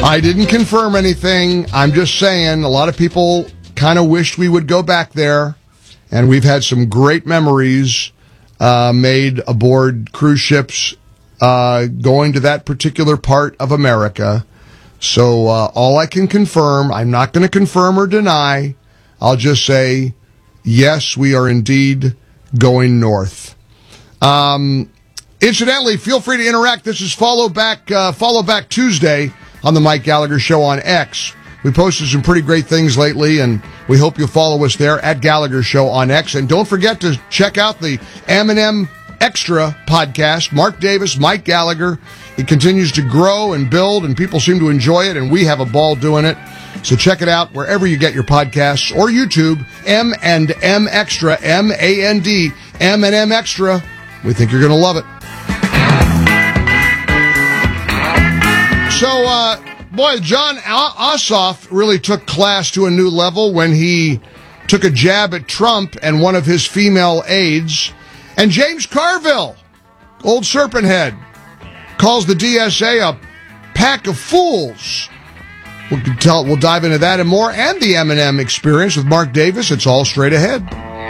I didn't confirm anything. I'm just saying a lot of people kind of wished we would go back there, and we've had some great memories made aboard cruise ships going to that particular part of America. So all I can confirm, I'm not going to confirm or deny. I'll just say, yes, we are indeed going north. Incidentally, feel free to interact. This is Follow Back Tuesday on the Mike Gallagher Show on X. We posted some pretty great things lately, and we hope you'll follow us there at Gallagher Show on X. And don't forget to check out the M&M Extra podcast. Mark Davis, Mike Gallagher. It continues to grow and build, and people seem to enjoy it, and we have a ball doing it. So check it out wherever you get your podcasts, or YouTube, M&M Extra, M-A-N-D, M&M Extra. We think you're going to love it. So, boy, John Ossoff really took class to a new level when he took a jab at Trump and one of his female aides. And James Carville, old serpent head, calls the DSA a pack of fools. We'll dive into that and more, and the M&M experience with Mark Davis. It's all straight ahead.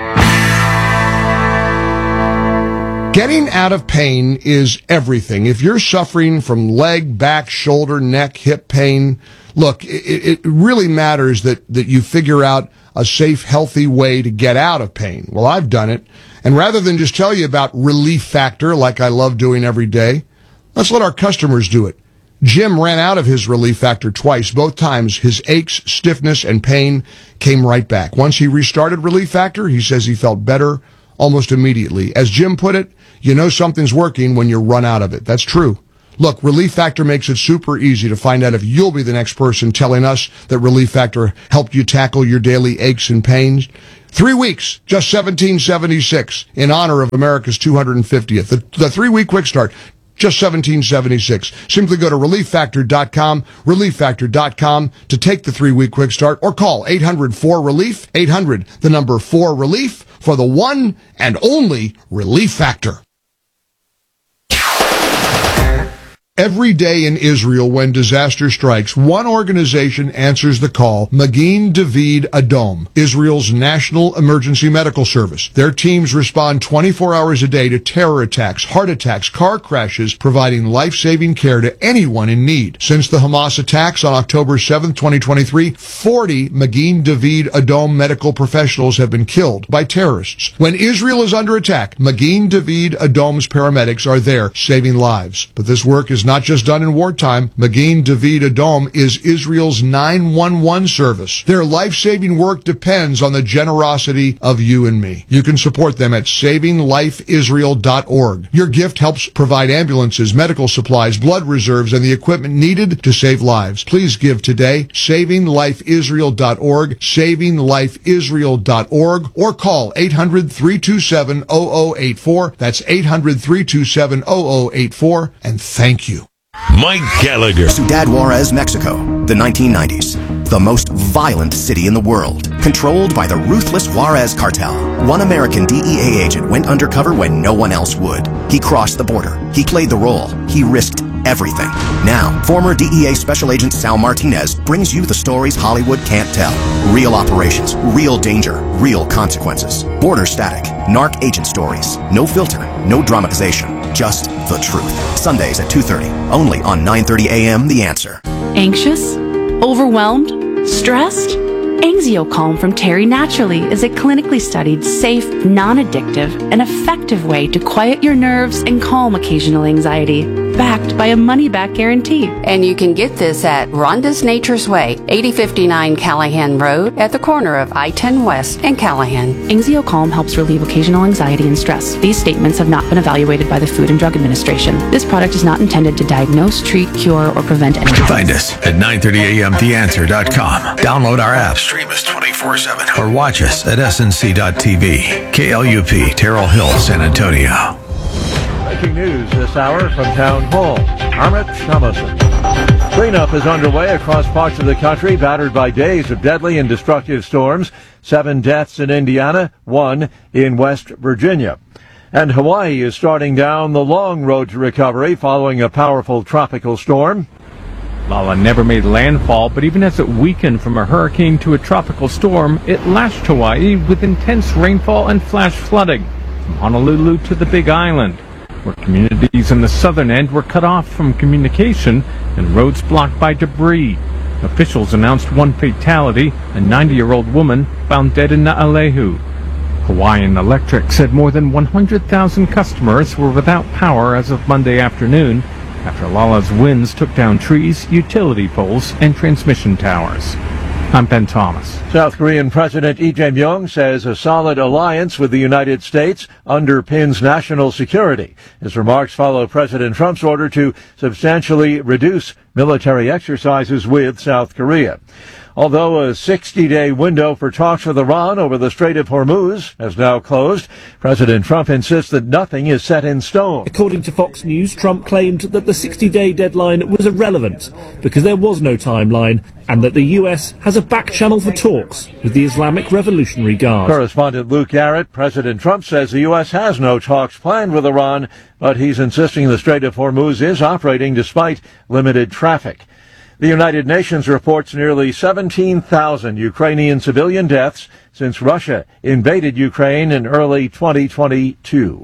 Getting out of pain is everything. If you're suffering from leg, back, shoulder, neck, hip pain, look, it really matters that you figure out a safe, healthy way to get out of pain. Well, I've done it. And rather than just tell you about Relief Factor, like I love doing every day, let's let our customers do it. Jim ran out of his Relief Factor twice. Both times, his aches, stiffness, and pain came right back. Once he restarted Relief Factor, he says he felt better almost immediately. As Jim put it, you know something's working when you run out of it. That's true. Look, Relief Factor makes it super easy to find out if you'll be the next person telling us that Relief Factor helped you tackle your daily aches and pains. 3 weeks, just $17.76 in honor of America's 250th. The 3-week quick start, just $17.76. Simply go to ReliefFactor.com, ReliefFactor.com to take the 3-week quick start, or call 800-4-RELIEF, 800, the number 4-RELIEF, for the one and only Relief Factor. Every day in Israel, when disaster strikes, one organization answers the call, Magen David Adom, Israel's national emergency medical service. Their teams respond 24 hours a day to terror attacks, heart attacks, car crashes, providing life-saving care to anyone in need. Since the Hamas attacks on October 7, 2023, 40 Magen David Adom medical professionals have been killed by terrorists. When Israel is under attack, Magen David Adom's paramedics are there saving lives. But this work is not just done in wartime. Magen David Adom is Israel's 911 service. Their life-saving work depends on the generosity of you and me. You can support them at SavingLifeIsrael.org. Your gift helps provide ambulances, medical supplies, blood reserves, and the equipment needed to save lives. Please give today. SavingLifeIsrael.org, SavingLifeIsrael.org, or call 800-327-0084. That's 800-327-0084. And thank you. Mike Gallagher. Ciudad Juarez, Mexico, the 1990s. The most violent city in the world. Controlled by the ruthless Juarez cartel. One American DEA agent went undercover when no one else would. He crossed the border. He played the role. He risked everything. Now, former DEA Special Agent Sal Martinez brings you the stories Hollywood can't tell. Real operations, real danger, real consequences. Border static, narc agent stories. No filter, no dramatization. Just the truth. Sundays at 2:30, only on 9:30 a.m. The Answer. Anxious? Overwhelmed? Stressed? Anxiocalm from Terry Naturally is a clinically studied, safe, non-addictive, and effective way to quiet your nerves and calm occasional anxiety, backed by a money-back guarantee. And you can get this at Rhonda's Nature's Way, 8059 Callahan Road, at the corner of I-10 West and Callahan. Anxiocalm helps relieve occasional anxiety and stress. These statements have not been evaluated by the Food and Drug Administration. This product is not intended to diagnose, treat, cure, or prevent any disease. Find us at 930amtheanswer.com. Download our app. Stream us 24/7. Or watch us at snc.tv. KLUP, Terrell Hill, San Antonio. Breaking news this hour from Town Hall. Amit Shamason. Cleanup is underway across parts of the country battered by days of deadly and destructive storms. 7 deaths in Indiana, 1 in West Virginia. And Hawaii is starting down the long road to recovery following a powerful tropical storm. Lala never made landfall, but even as it weakened from a hurricane to a tropical storm, it lashed Hawaii with intense rainfall and flash flooding, from Honolulu to the Big Island, where communities in the southern end were cut off from communication and roads blocked by debris. Officials announced one fatality, a 90-year-old woman found dead in Naalehu. Hawaiian Electric said more than 100,000 customers were without power as of Monday afternoon after Lala's winds took down trees, utility poles, and transmission towers. I'm Ben Thomas. South Korean President Lee Jae-myung says a solid alliance with the United States underpins national security. His remarks follow President Trump's order to substantially reduce military exercises with South Korea. Although a 60-day window for talks with Iran over the Strait of Hormuz has now closed, President Trump insists that nothing is set in stone. According to Fox News, Trump claimed that the 60-day deadline was irrelevant because there was no timeline and that the U.S. has a back channel for talks with the Islamic Revolutionary Guard. Correspondent Luke Garrett, President Trump says the U.S. has no talks planned with Iran, but he's insisting the Strait of Hormuz is operating despite limited traffic. The United Nations reports nearly 17,000 Ukrainian civilian deaths since Russia invaded Ukraine in early 2022.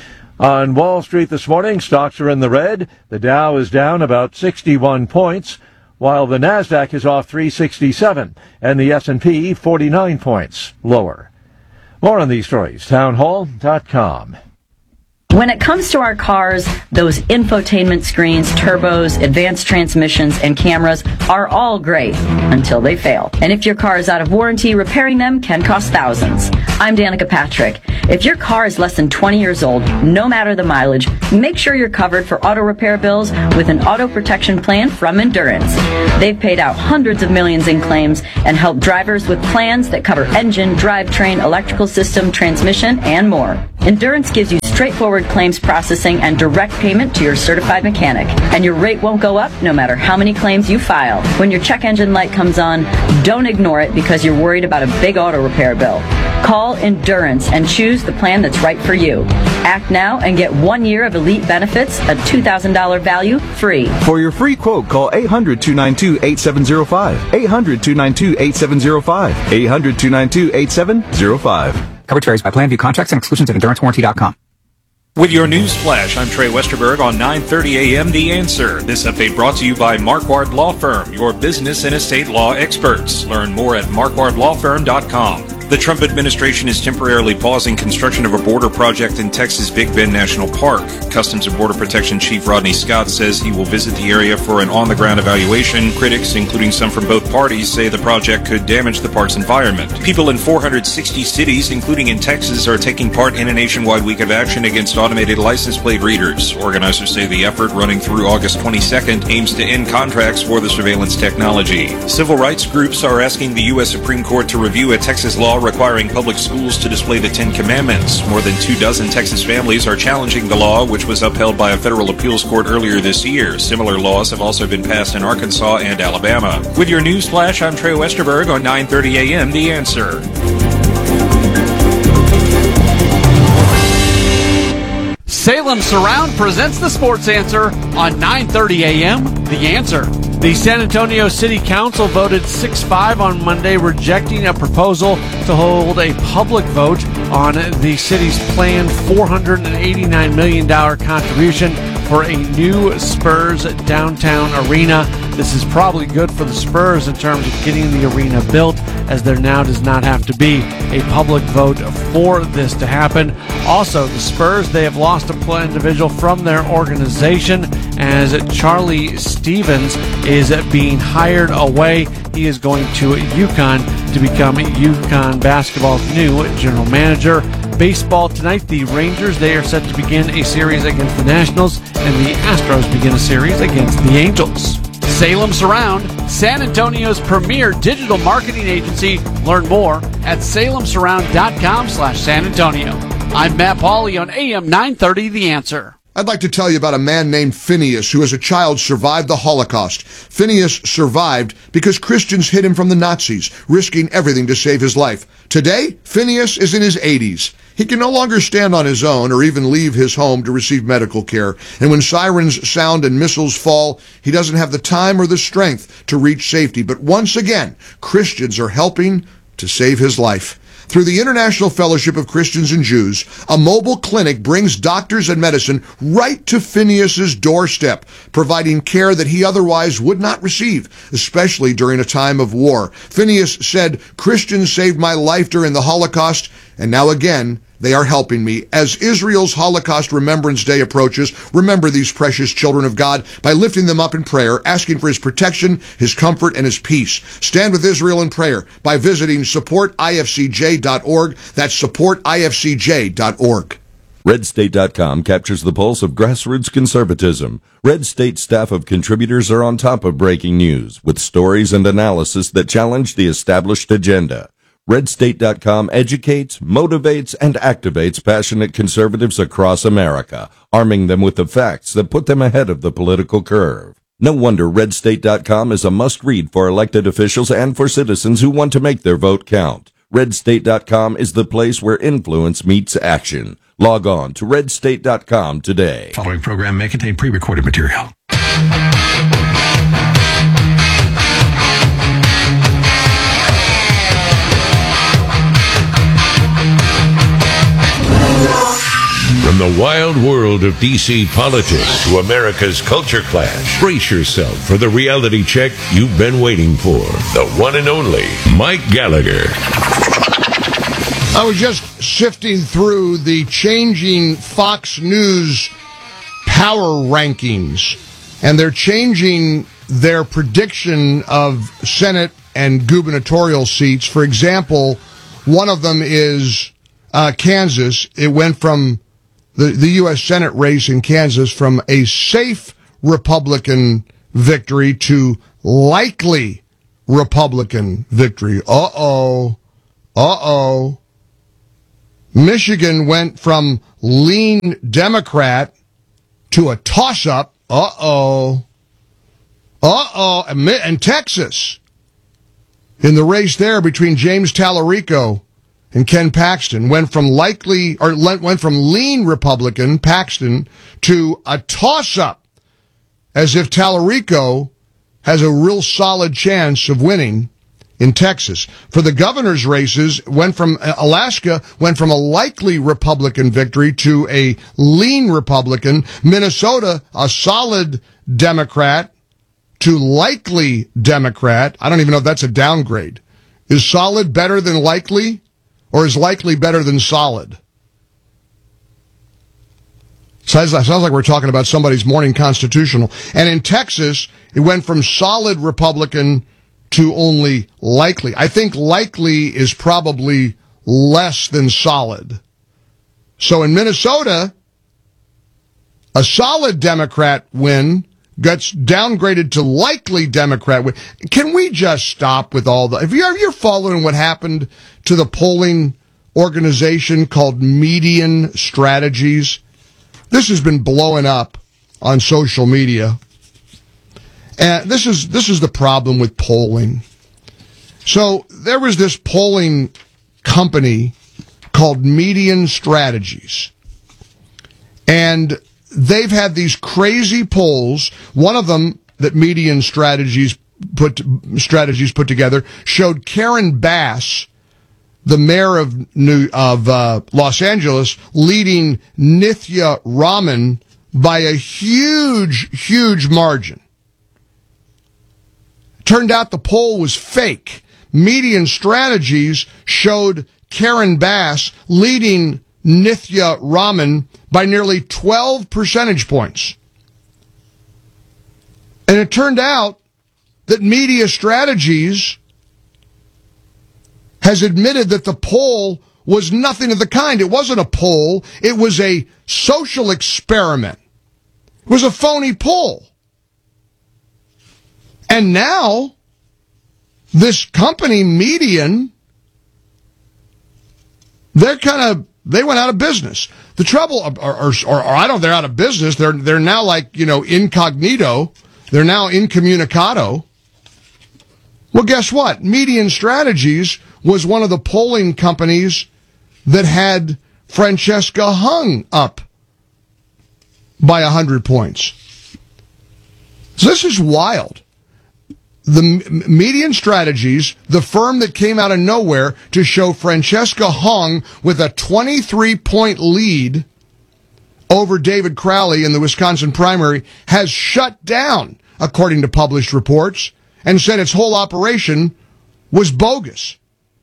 On Wall Street this morning, stocks are in the red. The Dow is down about 61 points, while the Nasdaq is off 367 and the S&P 49 points lower. More on these stories, townhall.com. When it comes to our cars, those infotainment screens, turbos, advanced transmissions, and cameras are all great until they fail. And if your car is out of warranty, repairing them can cost thousands. I'm Danica Patrick. If your car is less than 20 years old, no matter the mileage, make sure you're covered for auto repair bills with an auto protection plan from Endurance. They've paid out hundreds of millions in claims and helped drivers with plans that cover engine, drivetrain, electrical system, transmission, and more. Endurance gives you straightforward claims processing and direct payment to your certified mechanic. And your rate won't go up no matter how many claims you file. When your check engine light comes on, don't ignore it because you're worried about a big auto repair bill. Call Endurance and choose the plan that's right for you. Act now and get 1 year of elite benefits, a $2,000 value, free. For your free quote, call 800-292-8705. 800-292-8705. 800-292-8705. Coverage varies by plan. View contracts and exclusions at EnduranceWarranty.com. With your news flash, I'm Trey Westerberg on 9:30 a.m. The Answer. This update brought to you by Marquardt Law Firm, your business and estate law experts. Learn more at marquardtlawfirm.com. The Trump administration is temporarily pausing construction of a border project in Texas' Big Bend National Park. Customs and Border Protection Chief Rodney Scott says he will visit the area for an on-the-ground evaluation. Critics, including some from both parties, say the project could damage the park's environment. People in 460 cities, including in Texas, are taking part in a nationwide week of action against automated license plate readers. Organizers say the effort, running through August 22nd, aims to end contracts for the surveillance technology. Civil rights groups are asking the U.S. Supreme Court to review a Texas law requiring public schools to display the Ten Commandments. More than 24 Texas families are challenging the law, which was upheld by a federal appeals court earlier this year. Similar laws have also been passed in Arkansas and Alabama. With your news flash, I'm Trey Westerberg on 9:30 a.m. The Answer. Salem Surround presents the Sports Answer on 9:30 a.m. The Answer. The San Antonio City Council voted 6-5 on Monday, rejecting a proposal to hold a public vote on the city's planned $489 million contribution for a new Spurs downtown arena. This is probably good for the Spurs in terms of getting the arena built, as there now does not have to be a public vote for this to happen. Also, the Spurs, they have lost a individual from their organization, as Charlie Stevens is being hired away. He is going to UConn to become UConn basketball's new general manager. Baseball tonight, the Rangers, they are set to begin a series against the Nationals, and the Astros begin a series against the Angels. Salem Surround, San Antonio's premier digital marketing agency. Learn more at salemsurround.com/San Antonio. I'm Matt Pauley on AM 930 The Answer. I'd like to tell you about a man named Phineas who as a child survived the Holocaust. Phineas survived because Christians hid him from the Nazis, risking everything to save his life. Today, Phineas is in his 80s. He can no longer stand on his own or even leave his home to receive medical care. And when sirens sound and missiles fall, he doesn't have the time or the strength to reach safety. But once again, Christians are helping to save his life. Through the International Fellowship of Christians and Jews, a mobile clinic brings doctors and medicine right to Phineas's doorstep, providing care that he otherwise would not receive, especially during a time of war. Phineas said, "Christians saved my life during the Holocaust, and now again, they are helping me." As Israel's Holocaust Remembrance Day approaches, remember these precious children of God by lifting them up in prayer, asking for his protection, his comfort, and his peace. Stand with Israel in prayer by visiting supportifcj.org. That's supportifcj.org. RedState.com captures the pulse of grassroots conservatism. Red State staff of contributors are on top of breaking news with stories and analysis that challenge the established agenda. RedState.com educates, motivates, and activates passionate conservatives across America, arming them with the facts that put them ahead of the political curve. No wonder RedState.com is a must-read for elected officials and for citizens who want to make their vote count. RedState.com is the place where influence meets action. Log on to RedState.com today. Following program may contain pre-recorded material. From the wild world of D.C. politics to America's culture clash, brace yourself for the reality check you've been waiting for. The one and only Mike Gallagher. I was just sifting through the changing Fox News power rankings, and they're changing their prediction of Senate and gubernatorial seats. For example, one of them is Kansas. It went from the U.S. Senate race in Kansas from a safe Republican victory to likely Republican victory. Uh-oh. Michigan went from lean Democrat to a toss-up. And Texas, in the race there between James Tallarico and Ken Paxton, went from lean Republican, Paxton, to a toss-up, as if Tallarico has a real solid chance of winning in Texas. For the governor's races, Alaska went from a likely Republican victory to a lean Republican. Minnesota, a solid Democrat to likely Democrat. I don't even know if that's a downgrade. Is solid better than likely? Or is likely better than solid? Sounds like we're talking about somebody's morning constitutional. And in Texas, it went from solid Republican to only likely. I think likely is probably less than solid. So in Minnesota, a solid Democrat win gets downgraded to likely Democrat win. Can we just stop with all the... Have you following what happened to the polling organization called Median Strategies? This has been blowing up on social media. And this is the problem with polling. So there was this polling company called Median Strategies. And they've had these crazy polls. One of them that Median Strategies put together showed Karen Bass, the mayor of Los Angeles, leading Nithya Raman by a huge margin. Turned out the poll was fake. Median Strategies showed Karen Bass leading Nithya Raman by nearly 12 percentage points. And it turned out that Media Strategies has admitted that the poll was nothing of the kind. It wasn't a poll. It was a social experiment. It was a phony poll. And now, this company, Median, they went out of business. The trouble, or I don't know, they're out of business. They're now incognito. They're now incommunicado. Well, guess what? Median Strategies was one of the polling companies that had Francesca Hung up by 100 points. So this is wild. The Median Strategies, the firm that came out of nowhere to show Francesca Hung with a 23-point lead over David Crowley in the Wisconsin primary, has shut down, according to published reports, and said its whole operation was bogus.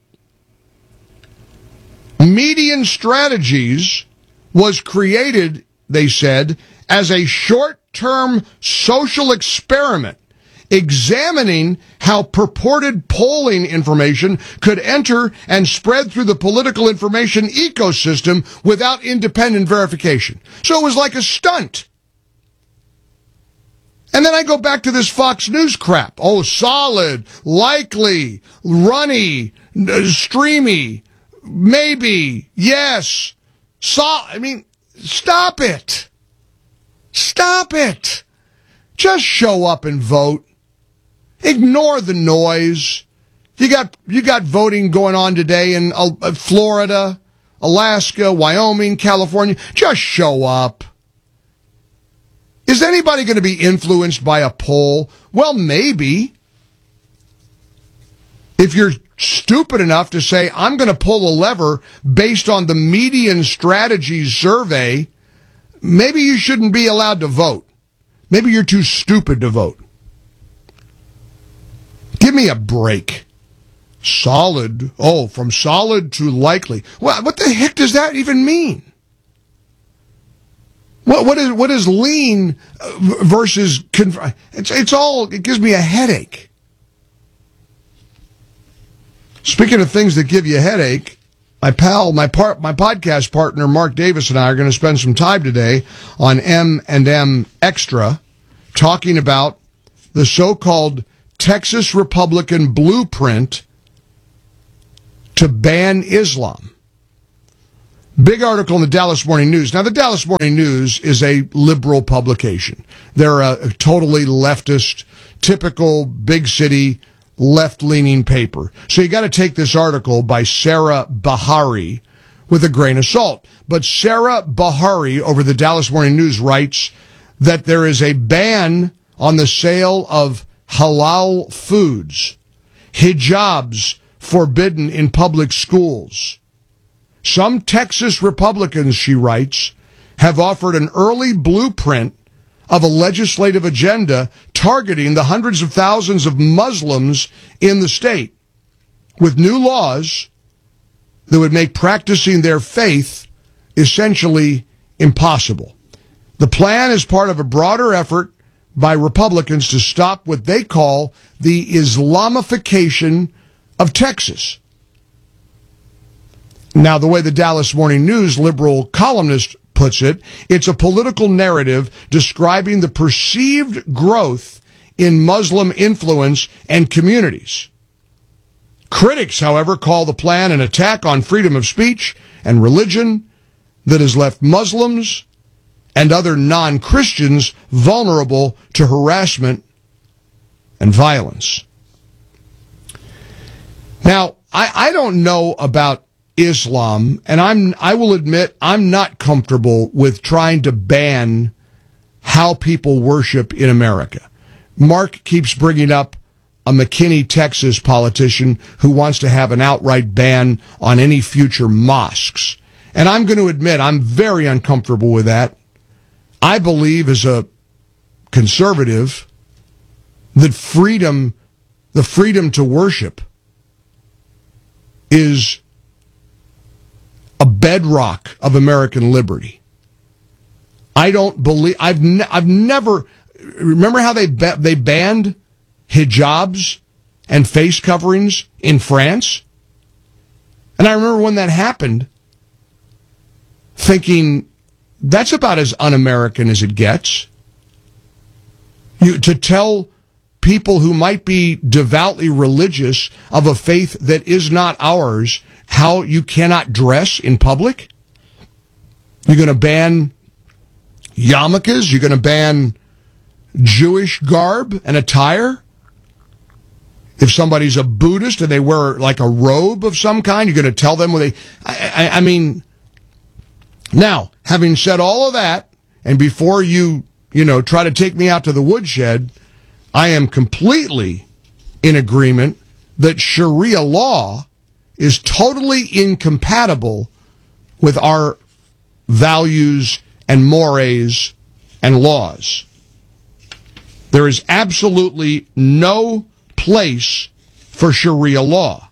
Median Strategies was created, they said, as a short-term social experiment examining how purported polling information could enter and spread through the political information ecosystem without independent verification. So it was like a stunt. And then I go back to this Fox News crap. Oh, solid, likely, runny, streamy, maybe, yes. Stop it. Stop it. Just show up and vote. Ignore the noise. You got voting going on today in Florida, Alaska, Wyoming, California. Just show up. Is anybody going to be influenced by a poll? Well, maybe. If you're stupid enough to say, I'm going to pull a lever based on the Median Strategies survey, maybe you shouldn't be allowed to vote. Maybe you're too stupid to vote. Give me a break. Solid. Oh, from solid to likely. Well, what the heck does that even mean? What is lean versus... it gives me a headache. Speaking of things that give you a headache, my podcast partner, Mark Davis, and I are going to spend some time today on M&M Extra talking about the so-called Texas Republican blueprint to ban Islam. Big article in the Dallas Morning News. Now, the Dallas Morning News is a liberal publication. They're a totally leftist, typical big city, left-leaning paper. So you got to take this article by Sarah Bahari with a grain of salt. But Sarah Bahari over the Dallas Morning News writes that there is a ban on the sale of halal foods, hijabs forbidden in public schools. Some Texas Republicans, she writes, have offered an early blueprint of a legislative agenda targeting the hundreds of thousands of Muslims in the state with new laws that would make practicing their faith essentially impossible. The plan is part of a broader effort by Republicans to stop what they call the Islamification of Texas. Now, the way the Dallas Morning News liberal columnist puts it, it's a political narrative describing the perceived growth in Muslim influence and communities. Critics, however, call the plan an attack on freedom of speech and religion that has left Muslims and other non-Christians vulnerable to harassment and violence. Now, I don't know about Islam, and I will admit I'm not comfortable with trying to ban how people worship in America. Mark keeps bringing up a McKinney, Texas politician who wants to have an outright ban on any future mosques. And I'm going to admit I'm very uncomfortable with that. I believe as a conservative that the freedom to worship is a bedrock of American liberty. I don't believe, I've never, remember how they banned hijabs and face coverings in France? And I remember when that happened, thinking, that's about as un-American as it gets. To tell people who might be devoutly religious of a faith that is not ours how you cannot dress in public? You're going to ban yarmulkes? You're going to ban Jewish garb and attire? If somebody's a Buddhist and they wear like a robe of some kind, you're going to tell them I mean, Now, having said all of that, and before you try to take me out to the woodshed, I am completely in agreement that Sharia law is totally incompatible with our values and mores and laws. There is absolutely no place for Sharia law.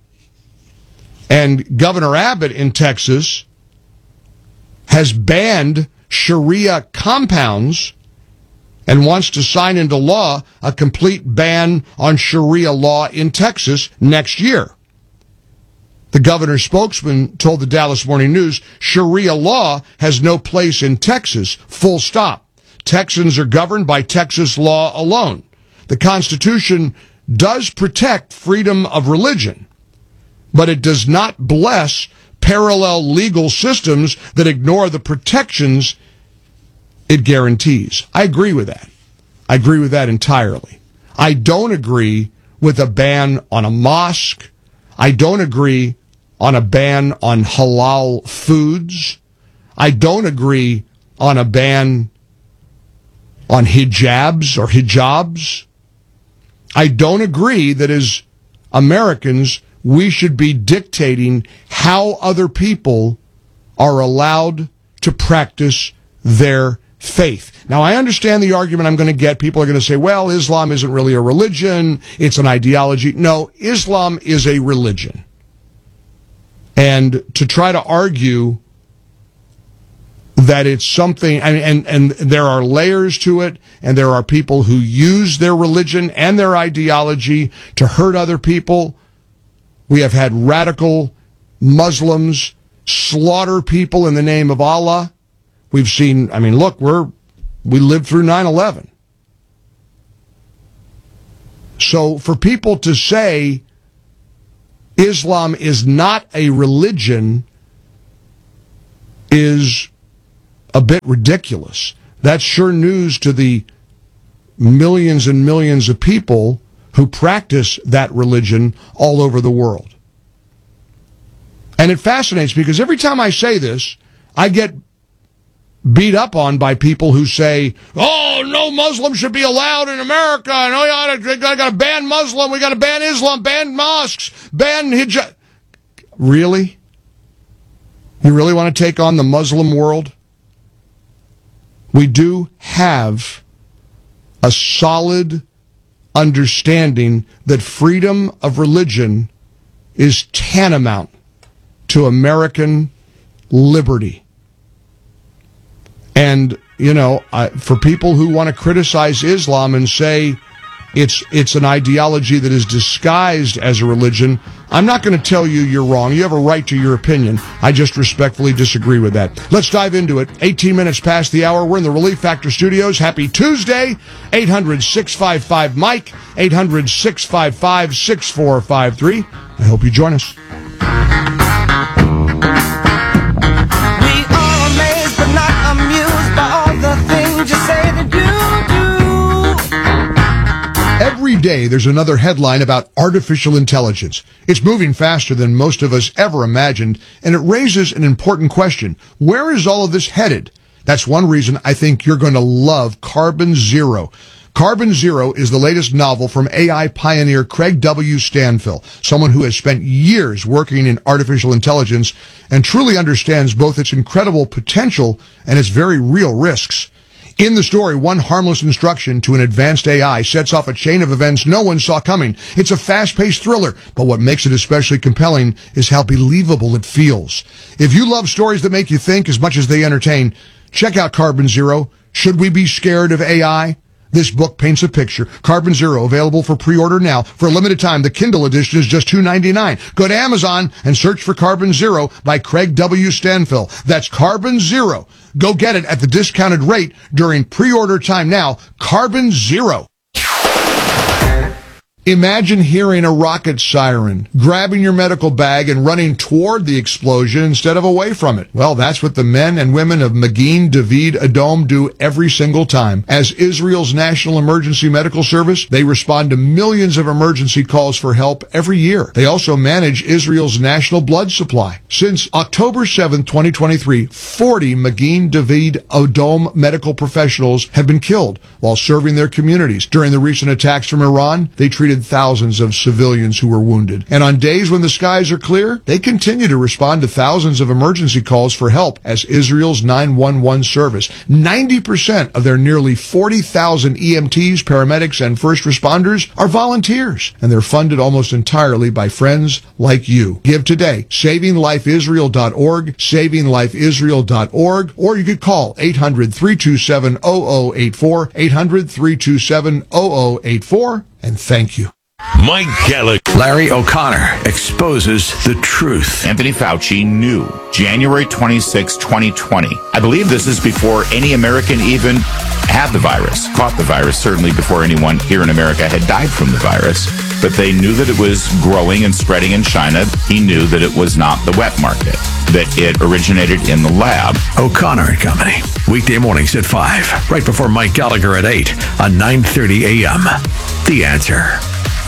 And Governor Abbott in Texas has banned Sharia compounds and wants to sign into law a complete ban on Sharia law in Texas next year. The governor's spokesman told the Dallas Morning News, Sharia law has no place in Texas, full stop. Texans are governed by Texas law alone. The Constitution does protect freedom of religion, but it does not bless parallel legal systems that ignore the protections it guarantees. I agree with that. I agree with that entirely. I don't agree with a ban on a mosque. I don't agree on a ban on halal foods. I don't agree on a ban on hijabs or hijabs. I don't agree that as Americans, we should be dictating how other people are allowed to practice their faith. Now, I understand the argument I'm going to get. People are going to say, well, Islam isn't really a religion. It's an ideology. No, Islam is a religion. And to try to argue that it's something, and there are layers to it, and there are people who use their religion and their ideology to hurt other people. We have had radical Muslims slaughter people in the name of Allah. We've seen, look, we lived through 9/11. So for people to say Islam is not a religion is a bit ridiculous. That's sure news to the millions and millions of people who practice that religion all over the world. And it fascinates me because every time I say this, I get beat up on by people who say, oh, no Muslim should be allowed in America. And we got to ban Muslim. We got to ban Islam, ban mosques, ban hijab. Really? You really want to take on the Muslim world? We do have a solid understanding that freedom of religion is tantamount to American liberty. And, for people who want to criticize Islam and say it's an ideology that is disguised as a religion, I'm not going to tell you you're wrong. You have a right to your opinion. I just respectfully disagree with that. Let's dive into it. 18 minutes past the hour. We're in the Relief Factor studios. Happy Tuesday. 800-655-MIKE. 800-655-6453. I hope you join us. Every day there's another headline about artificial intelligence. It's moving faster than most of us ever imagined, and it raises an important question. Where is all of this headed? That's one reason I think you're going to love Carbon Zero. Carbon Zero is the latest novel from AI pioneer Craig W. Stanfill, someone who has spent years working in artificial intelligence and truly understands both its incredible potential and its very real risks. In the story, one harmless instruction to an advanced AI sets off a chain of events no one saw coming. It's a fast-paced thriller, but what makes it especially compelling is how believable it feels. If you love stories that make you think as much as they entertain, check out Carbon Zero. Should we be scared of AI? This book paints a picture. Carbon Zero, available for pre-order now. For a limited time, the Kindle edition is just $2.99. Go to Amazon and search for Carbon Zero by Craig W. Stanfill. That's Carbon Zero. Go get it at the discounted rate during pre-order time now. Carbon Zero. Imagine hearing a rocket siren, grabbing your medical bag and running toward the explosion instead of away from it. Well, that's what the men and women of Magen David Adom do every single time. As Israel's National Emergency Medical Service, they respond to millions of emergency calls for help every year. They also manage Israel's national blood supply. Since October 7, 2023, 40 Magen David Adom medical professionals have been killed while serving their communities. During the recent attacks from Iran, they treated thousands of civilians who were wounded. And on days when the skies are clear, they continue to respond to thousands of emergency calls for help as Israel's 911 service. 90% of their nearly 40,000 EMTs, paramedics, and first responders are volunteers, and they're funded almost entirely by friends like you. Give today. SavingLifeIsrael.org, SavingLifeIsrael.org, or you could call 800-327-0084, 800-327-0084, and thank you. Mike Gallagher. Larry O'Connor exposes the truth. Anthony Fauci knew January 26, 2020. I believe this is before any American even had the virus, caught the virus, certainly before anyone here in America had died from the virus. But they knew that it was growing and spreading in China. He knew that it was not the wet market, that it originated in the lab. O'Connor and Company, weekday mornings at 5, right before Mike Gallagher at 8 on 9:30 a.m. The Answer.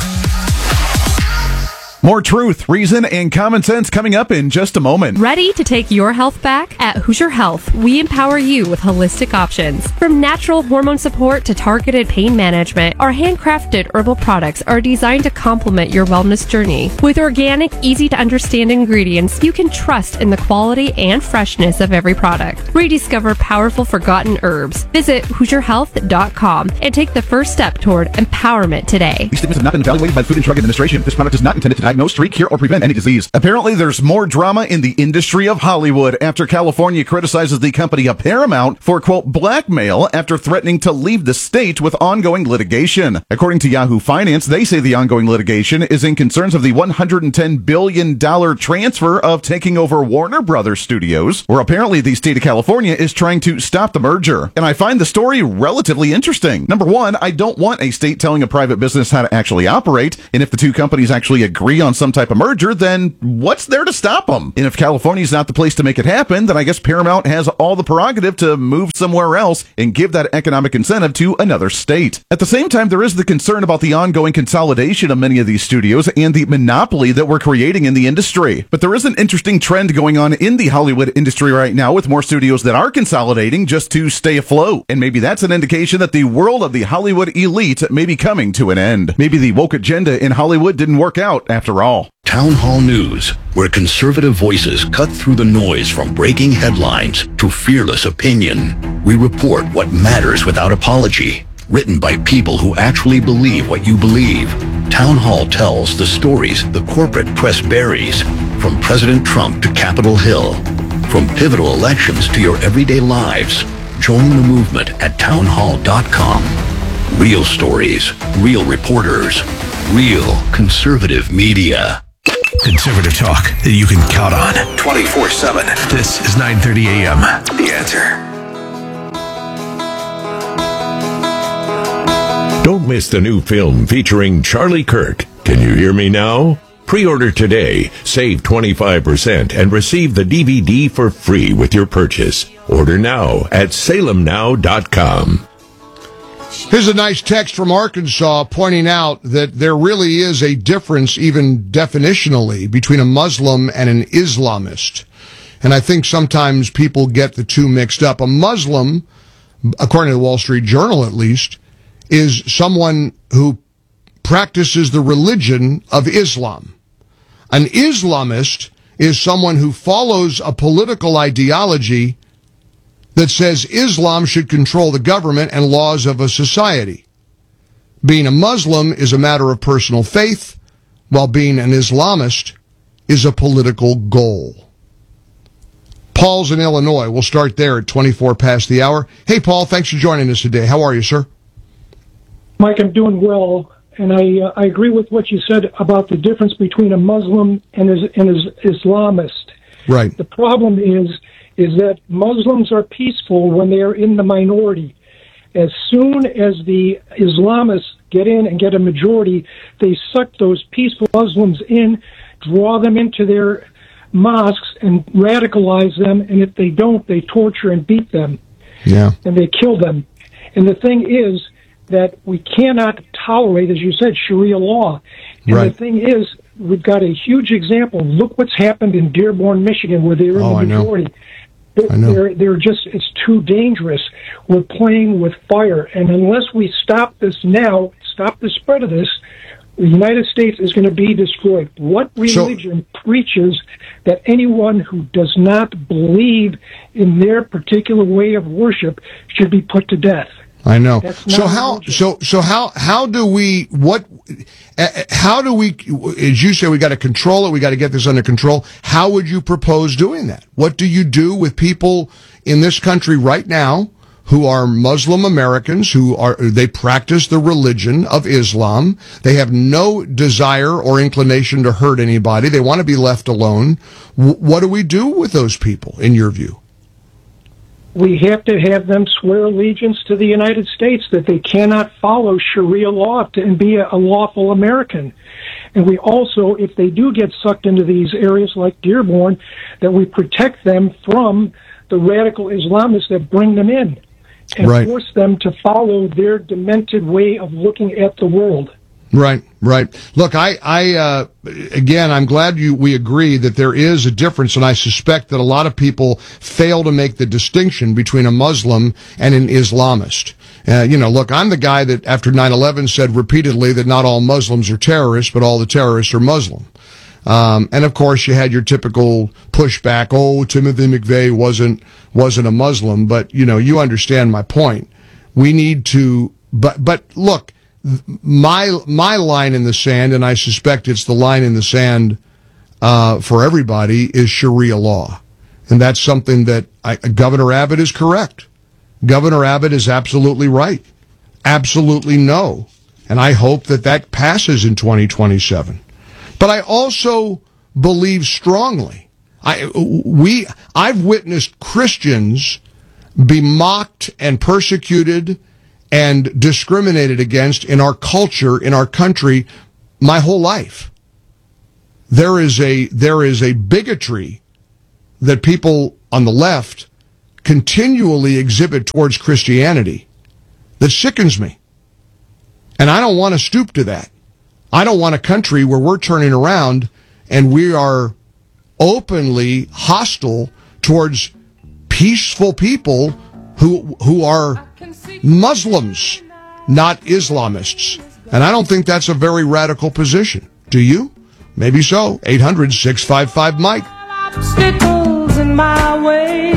More truth, reason, and common sense coming up in just a moment. Ready to take your health back? At Hoosier Health, we empower you with holistic options. From natural hormone support to targeted pain management, our handcrafted herbal products are designed to complement your wellness journey. With organic, easy-to-understand ingredients, you can trust in the quality and freshness of every product. Rediscover powerful forgotten herbs. Visit HoosierHealth.com and take the first step toward empowerment today. These statements have not been evaluated by the Food and Drug Administration. This product is not intended to diagnose, treat, cure, or prevent any disease. Apparently, there's more drama in the industry of Hollywood after California criticizes the company of Paramount for, quote, blackmail after threatening to leave the state with ongoing litigation. According to Yahoo Finance, they say the ongoing litigation is in concerns of the $110 billion transfer of taking over Warner Brothers Studios, where apparently the state of California is trying to stop the merger. And I find the story relatively interesting. Number one, I don't want a state telling a private business how to actually operate, and if the two companies actually agree on some type of merger, then what's there to stop them? And if California's not the place to make it happen, then I guess Paramount has all the prerogative to move somewhere else and give that economic incentive to another state. At the same time, there is the concern about the ongoing consolidation of many of these studios and the monopoly that we're creating in the industry. But there is an interesting trend going on in the Hollywood industry right now with more studios that are consolidating just to stay afloat. And maybe that's an indication that the world of the Hollywood elite may be coming to an end. Maybe the woke agenda in Hollywood didn't work out after all. Town Hall News, where conservative voices cut through the noise from breaking headlines to fearless opinion. We report what matters without apology. Written by people who actually believe what you believe. Town Hall tells the stories the corporate press buries, from President Trump to Capitol Hill. From pivotal elections to your everyday lives. Join the movement at townhall.com. Real stories, real reporters, real conservative media. Conservative talk that you can count on 24/7. This is 9:30 a.m. The Answer. Don't miss the new film featuring Charlie Kirk. Can you hear me now? Pre-order today, save 25%, and receive the DVD for free with your purchase. Order now at salemnow.com. Here's a nice text from Arkansas pointing out that there really is a difference, even definitionally, between a Muslim and an Islamist. And I think sometimes people get the two mixed up. A Muslim, according to the Wall Street Journal at least, is someone who practices the religion of Islam. An Islamist is someone who follows a political ideology that says Islam should control the government and laws of a society. Being a Muslim is a matter of personal faith, while being an Islamist is a political goal. Paul's in Illinois. We'll start there at 24 past the hour. Hey, Paul, thanks for joining us today. How are you, sir? Mike, I'm doing well, and I agree with what you said about the difference between a Muslim and an Islamist. Right. The problem is that Muslims are peaceful when they are in the minority. As soon as the Islamists get in and get a majority, they suck those peaceful Muslims in, draw them into their mosques, and radicalize them. And if they don't, they torture and beat them. Yeah. And they kill them. And the thing is that we cannot tolerate, as you said, Sharia law. And Right. the thing is, we've got a huge example. Look what's happened in Dearborn, Michigan, where they're in the majority. They're just, it's too dangerous. We're playing with fire. And unless we stop this now, stop the spread of this, the United States is going to be destroyed. What religion preaches that anyone who does not believe in their particular way of worship should be put to death? I know. That's So not how do we, as you say, we got to control it, we got to get this under control. How would you propose doing that? What do you do with people in this country right now who are Muslim Americans, they practice the religion of Islam? They have no desire or inclination to hurt anybody. They want to be left alone. What do we do with those people, in your view? We have to have them swear allegiance to the United States, that they cannot follow Sharia law and be a lawful American. And we also, if they do get sucked into these areas like Dearborn, that we protect them from the radical Islamists that bring them in and Right. force them to follow their demented way of looking at the world. Right, right. Look, again, I'm glad we agree that there is a difference, and I suspect that a lot of people fail to make the distinction between a Muslim and an Islamist. Look, I'm the guy that after 9/11 said repeatedly that not all Muslims are terrorists, but all the terrorists are Muslim. And of course you had your typical pushback. Oh, Timothy McVeigh wasn't a Muslim, but you understand my point. We need to, but look, my line in the sand, and I suspect it's the line in the sand for everybody, is Sharia law. And that's something that Governor Abbott is correct. Governor Abbott is absolutely right. Absolutely no. And I hope that passes in 2027. But I also believe strongly, I've witnessed Christians be mocked and persecuted and discriminated against in our culture, in our country, my whole life. There is a bigotry that people on the left continually exhibit towards Christianity that sickens me. And I don't want to stoop to that. I don't want a country where we're turning around and we are openly hostile towards peaceful people who are Muslims, not Islamists. And I don't think that's a very radical position. Do you? Maybe so. 800-655-MIKE. Obstacles in my way.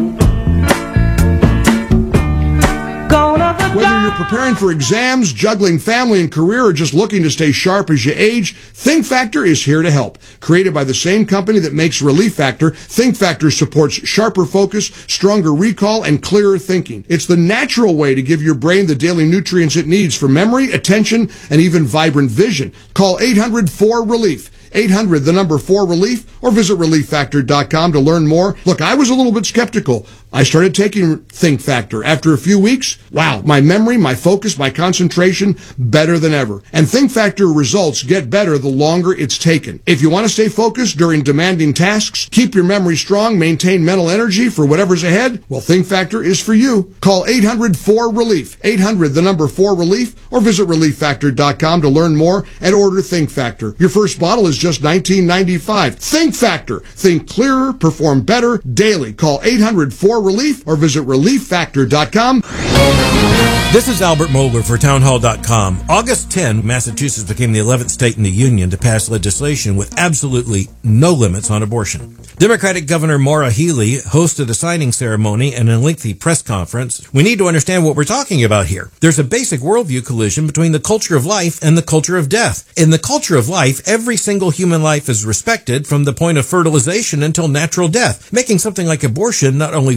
Whether you're preparing for exams, juggling family and career, or just looking to stay sharp as you age, Think Factor is here to help. Created by the same company that makes Relief Factor, Think Factor supports sharper focus, stronger recall, and clearer thinking. It's the natural way to give your brain the daily nutrients it needs for memory, attention, and even vibrant vision. Call 800-4RELIEF. 800-4RELIEF, or visit ReliefFactor.com to learn more. Look, I was a little bit skeptical. I started taking Think Factor. After a few weeks, wow, my memory, my focus, my concentration, better than ever. And Think Factor results get better the longer it's taken. If you want to stay focused during demanding tasks, keep your memory strong, maintain mental energy for whatever's ahead, well, Think Factor is for you. Call 800-4RELIEF, 800-4RELIEF, or visit ReliefFactor.com to learn more and order Think Factor. Your first bottle is just $19.95. Think Factor. Think clearer, perform better daily. Call 800-4RELIEF or visit ReliefFactor.com. This is Albert Mohler for Townhall.com. August 10, Massachusetts became the 11th state in the union to pass legislation with absolutely no limits on abortion. Democratic Governor Maura Healey hosted a signing ceremony and a lengthy press conference. We need to understand what we're talking about here. There's a basic worldview collision between the culture of life and the culture of death. In the culture of life, every single human life is respected from the point of fertilization until natural death, making something like abortion not only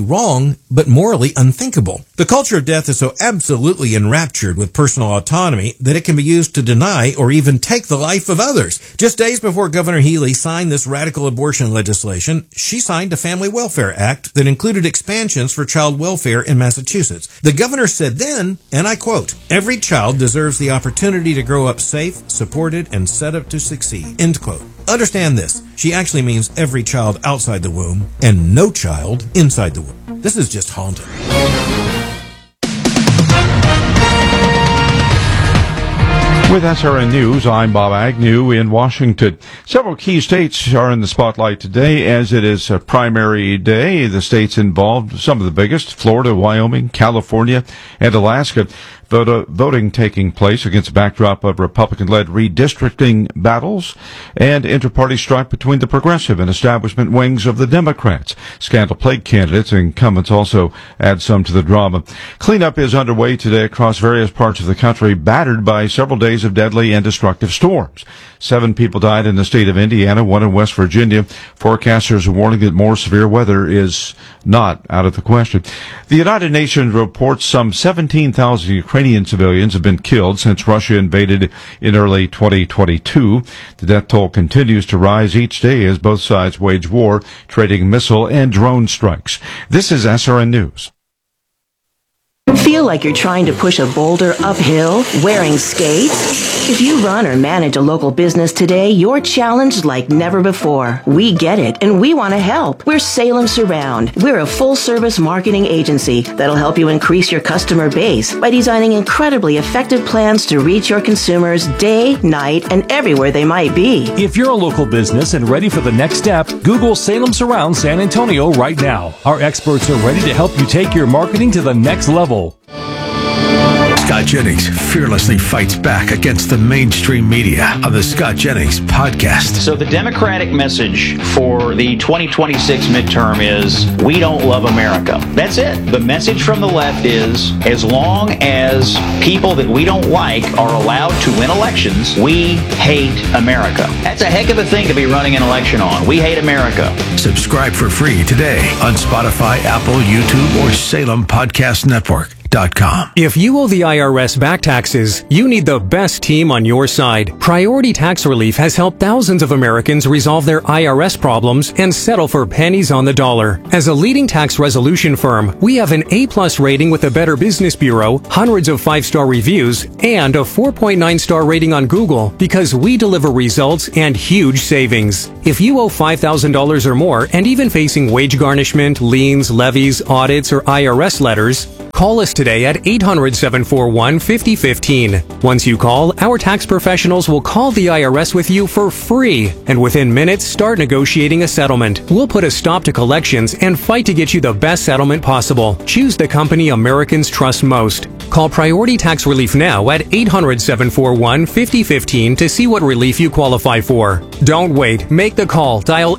wrong, but morally unthinkable. The culture of death is so absolutely enraptured with personal autonomy that it can be used to deny or even take the life of others. Just days before Governor Healy signed this radical abortion legislation, she signed a Family Welfare Act that included expansions for child welfare in Massachusetts. The governor said then, and I quote, "Every child deserves the opportunity to grow up safe, supported, and set up to succeed." End quote. Understand this. She actually means every child outside the womb and no child inside the womb. This is just haunting. With SRN News, I'm Bob Agnew in Washington. Several key states are in the spotlight today as it is a primary day. The states involved, some of the biggest, Florida, Wyoming, California, and Alaska. Voting taking place against a backdrop of Republican-led redistricting battles and inter-party strife between the progressive and establishment wings of the Democrats. Scandal-plagued candidates and incumbents also add some to the drama. Cleanup is underway today across various parts of the country, battered by several days of deadly and destructive storms. 7 people died in the state of Indiana, 1 in West Virginia. Forecasters are warning that more severe weather is not out of the question. The United Nations reports some 17,000 Ukrainian civilians have been killed since Russia invaded in early 2022. The death toll continues to rise each day as both sides wage war, trading missile and drone strikes. This is SRN News. Feel like you're trying to push a boulder uphill wearing skates? If you run or manage a local business today, you're challenged like never before. We get it, and we want to help. We're Salem Surround. We're a full-service marketing agency that'll help you increase your customer base by designing incredibly effective plans to reach your consumers day, night, and everywhere they might be. If you're a local business and ready for the next step, Google Salem Surround San Antonio right now. Our experts are ready to help you take your marketing to the next level. Scott Jennings fearlessly fights back against the mainstream media on the Scott Jennings podcast. So the Democratic message for the 2026 midterm is, we don't love America. That's it. The message from the left is, as long as people that we don't like are allowed to win elections, we hate America. That's a heck of a thing to be running an election on. We hate America. Subscribe for free today on Spotify, Apple, YouTube, or Salem Podcast Network. If you owe the IRS back taxes, you need the best team on your side. Priority Tax Relief has helped thousands of Americans resolve their IRS problems and settle for pennies on the dollar. As a leading tax resolution firm, we have an A+ rating with the Better Business Bureau, hundreds of 5-star reviews, and a 4.9-star rating on Google because we deliver results and huge savings. If you owe $5,000 or more and even facing wage garnishment, liens, levies, audits, or IRS letters, call us today at 800-741-5015. Once you call, our tax professionals will call the IRS with you for free, and within minutes start negotiating a settlement. We'll put a stop to collections and fight to get you the best settlement possible. Choose the company Americans trust most. Call Priority Tax Relief now at 800-741-5015 to see what relief you qualify for. Don't wait. Make the call. Dial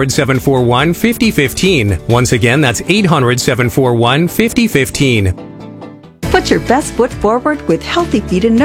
800-741-5015. Once again, that's 800-741-5015. Put your best foot forward with Healthy Feet and Nerve.